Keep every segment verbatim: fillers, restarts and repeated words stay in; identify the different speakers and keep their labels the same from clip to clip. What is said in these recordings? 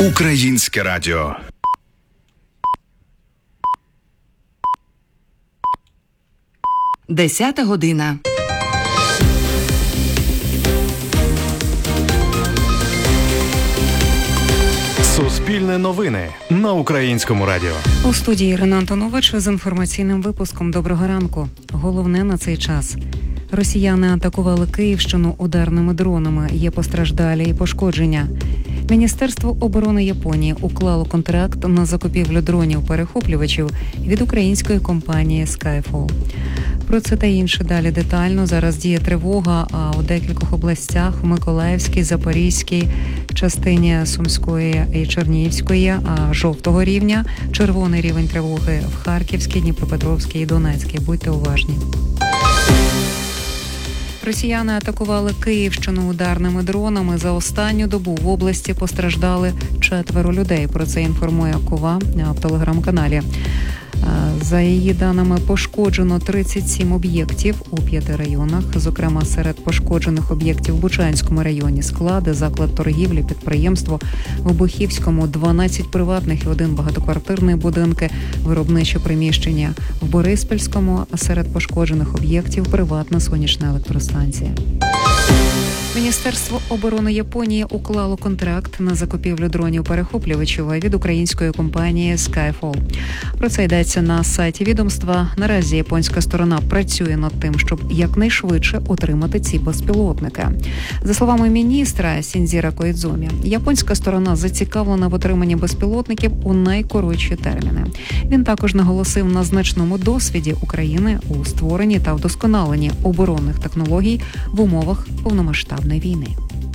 Speaker 1: Українське радіо.
Speaker 2: Десята година.
Speaker 3: Суспільне новини на Українському радіо.
Speaker 4: У студії Ірина Антонович з інформаційним випуском «Доброго ранку». Головне на цей час. Росіяни атакували Київщину ударними дронами. Є постраждалі і пошкодження. Міністерство оборони Японії уклало контракт на закупівлю дронів-перехоплювачів від української компанії Skyfall. Про це та інше далі детально. Зараз діє тривога, а у декількох областях – в Миколаївській, Запорізькій, частині Сумської і Чернігівської, а жовтого рівня, червоний рівень тривоги в Харківській, Дніпропетровській і Донецькій. Будьте уважні. Росіяни атакували Київщину ударними дронами. За останню добу в області постраждали четверо людей. Про це інформує Кова в телеграм-каналі. За її даними, пошкоджено тридцять сім об'єктів у п'яти районах. Зокрема, серед пошкоджених об'єктів в Бучанському районі склади, заклад торгівлі, підприємство. В Обухівському дванадцять приватних і один багатоквартирний будинки, виробниче приміщення. В Бориспільському серед пошкоджених об'єктів приватна сонячна електростанція. Міністерство оборони Японії уклало контракт на закупівлю дронів-перехоплювачів від української компанії Skyfall. Про це йдеться на сайті відомства. Наразі японська сторона працює над тим, щоб якнайшвидше отримати ці безпілотники. За словами міністра Сіндзіра Коїдзумі, японська сторона зацікавлена в отриманні безпілотників у найкоротші терміни. Він також наголосив на значному досвіді України у створенні та вдосконаленні оборонних технологій в умовах повномасштабної війни.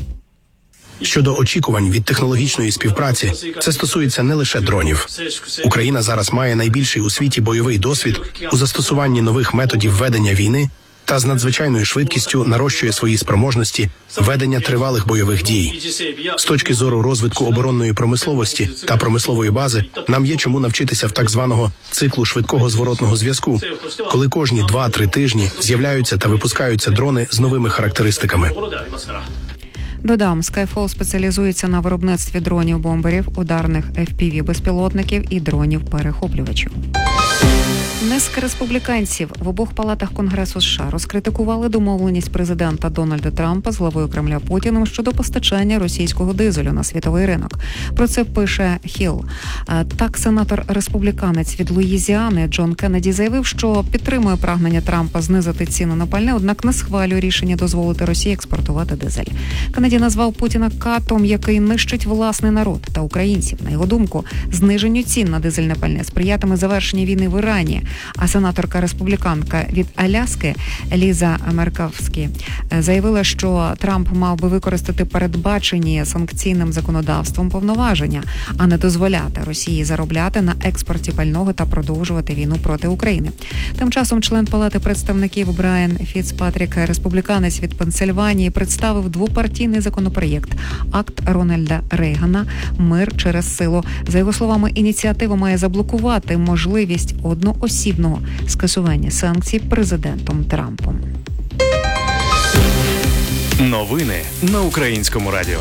Speaker 5: Щодо очікувань від технологічної співпраці, це стосується не лише дронів. Україна зараз має найбільший у світі бойовий досвід у застосуванні нових методів ведення війни та з надзвичайною швидкістю нарощує свої спроможності ведення тривалих бойових дій. З точки зору розвитку оборонної промисловості та промислової бази, нам є чому навчитися в так званого циклу швидкого зворотного зв'язку, коли кожні два-три тижні з'являються та випускаються дрони з новими характеристиками.
Speaker 4: Додам, Skyfall спеціалізується на виробництві дронів-бомберів, ударних еф пі ві-безпілотників і дронів-перехоплювачів. Низка республіканців в обох палатах Конгресу США розкритикували домовленість президента Дональда Трампа з главою Кремля Путіним щодо постачання російського дизелю на світовий ринок. Про це пише Хілл. Так, сенатор-республіканець від Луїзіани Джон Кеннеді заявив, що підтримує прагнення Трампа знизити ціну на пальне, однак не схвалює рішення дозволити Росії експортувати дизель. Кеннеді назвав Путіна катом, який нищить власний народ та українців. На його думку, зниженню цін на дизельне пальне сприятиме завершенню війни в Ірані. А сенаторка-республіканка від Аляски Ліза Меркавські заявила, що Трамп мав би використати передбачені санкційним законодавством повноваження, а не дозволяти Росії заробляти на експорті пального та продовжувати війну проти України. Тим часом член Палати представників Брайан Фіцпатрік, республіканець від Пенсильванії, представив двопартійний законопроєкт «Акт Рональда Рейгана. Мир через силу». За його словами, ініціатива має заблокувати можливість одноосібного скасування санкцій президентом Трампом.
Speaker 3: Новини на Українському радіо.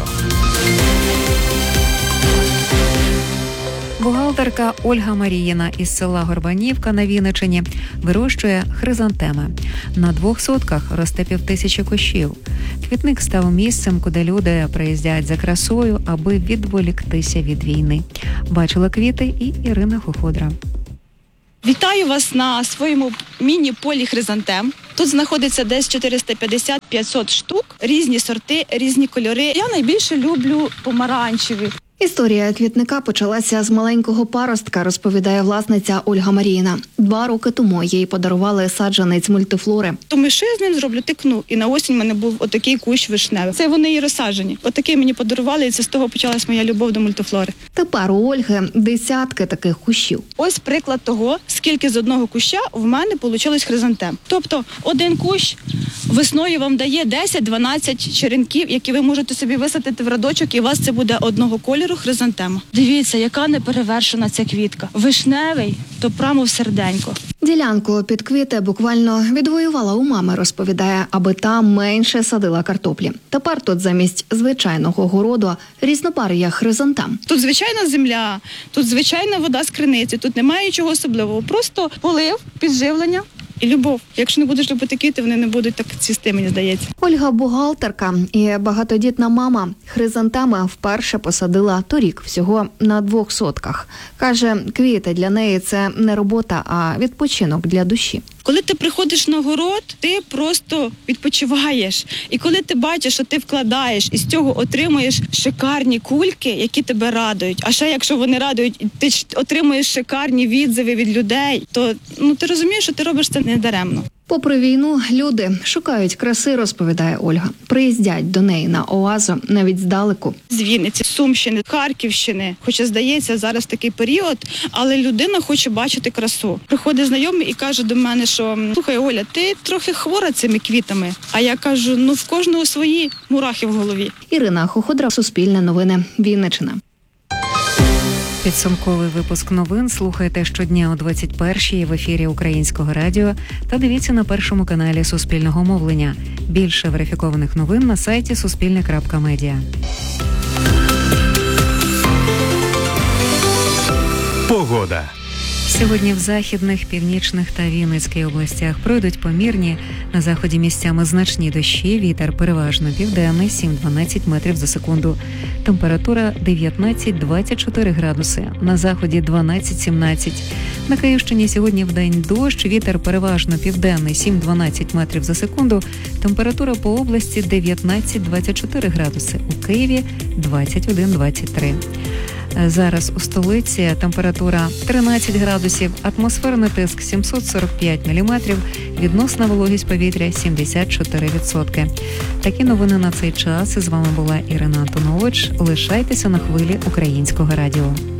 Speaker 4: Бухгалтерка Ольга Маріїна із села Горбанівка на Вінниччині вирощує хризантеми. На двох сотках росте півтисячі кущів. Квітник став місцем, куди люди приїздять за красою, аби відволіктися від війни. Бачила квіти і Ірина Хоходра.
Speaker 6: Вітаю вас на своєму міні-полі хризантем. Тут знаходиться десь чотириста п'ятдесят - п'ятсот штук, різні сорти, різні кольори. Я найбільше люблю помаранчеві.
Speaker 7: Історія квітника почалася з маленького паростка, розповідає власниця Ольга Маріїна. Два роки тому їй подарували саджанець мультифлори.
Speaker 6: Тому що я з ним зроблю? Тикну. І на осінь в мене був отакий кущ вишневий. Це вони і розсаджені. Отакий мені подарували, і це з того почалась моя любов до мультифлори.
Speaker 7: Тепер у Ольги десятки таких кущів.
Speaker 6: Ось приклад того, скільки з одного куща в мене вийшло хризантем. Тобто один кущ весною вам дає десять-дванадцять черенків, які ви можете собі висадити в радочок, і у вас це буде одного кольору хризантема. Дивіться, яка неперевершена ця квітка. Вишневий, то прямо в серденько.
Speaker 7: Ділянку під квіти буквально відвоювала у мами, розповідає, аби та менше садила картоплі. Тепер тут замість звичайного городу різнопарія хризантем.
Speaker 6: Тут звичайна земля, тут звичайна вода з криниці, тут немає нічого особливого. Просто полив, підживлення і любов. Якщо не будеш любити квіти, вони не будуть так цвісти, мені здається.
Speaker 7: Ольга – бухгалтерка і багатодітна мама. Хризантеми вперше посадила торік, всього на двох сотках. Каже, квіти для неї – це не робота, а відпочинок для душі.
Speaker 6: Коли ти приходиш на город, ти просто відпочиваєш. І коли ти бачиш, що ти вкладаєш і з цього отримуєш шикарні кульки, які тебе радують. А ще якщо вони радують, ти отримуєш шикарні відзиви від людей, то ну ти розумієш, що ти робиш це не даремно.
Speaker 7: Попри війну, люди шукають краси, розповідає Ольга. Приїздять до неї на оазу навіть здалеку.
Speaker 6: З Вінниці, Сумщини, Харківщини. Хоча, здається, зараз такий період, але людина хоче бачити красу. Приходить знайомий і каже до мене, що слухай, Оля, ти трохи хвора цими квітами. А я кажу, ну в кожного свої мурахи в голові.
Speaker 7: Ірина Хоходра, Суспільне новини, Вінниччина.
Speaker 4: Підсумковий випуск новин слухайте щодня о двадцять першій в ефірі Українського радіо та дивіться на першому каналі Суспільного мовлення. Більше верифікованих новин на сайті суспільне крапка медіа.
Speaker 3: Погода.
Speaker 4: Сьогодні в західних, північних та Вінницькій областях пройдуть помірні, на заході місцями значні дощі, вітер переважно південний, сім-дванадцять метрів за секунду. Температура дев'ятнадцять-двадцять чотири градуси, на заході дванадцять-сімнадцять. На Київщині сьогодні вдень дощ, вітер переважно південний, сім-дванадцять метрів за секунду. Температура по області дев'ятнадцять-двадцять чотири градуси, у Києві двадцять один-двадцять три. Зараз у столиці температура тринадцять градусів, атмосферний тиск сімсот сорок п'ять міліметрів, відносна вологість повітря сімдесят чотири відсотки. Такі новини на цей час. З вами була Ірина Антонович. Лишайтеся на хвилі Українського радіо.